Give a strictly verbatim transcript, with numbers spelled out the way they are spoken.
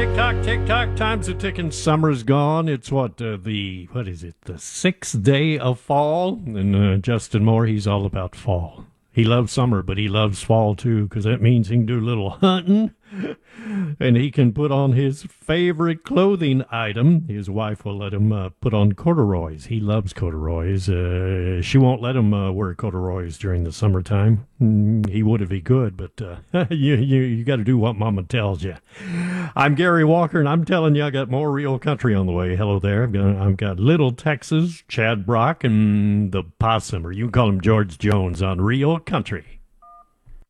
Tick tock, tick tock. Time's a ticking. Summer's gone. It's what uh, the what is it? The sixth day of fall. And uh, Justin Moore, he's all about fall. He loves summer, but he loves fall too, because that means he can do a little hunting, and he can put on his favorite clothing item. His wife will let him uh, put on corduroys. He loves corduroys. Uh, she won't let him uh, wear corduroys during the summertime. Mm, he would if he could, but uh, you you, you got to do what Mama tells you. I'm Gary Walker, and I'm telling you, I got more real country on the way. Hello there. I've got, I've got Little Texas, Chad Brock, and the Possum, or you can call him George Jones on Real Country.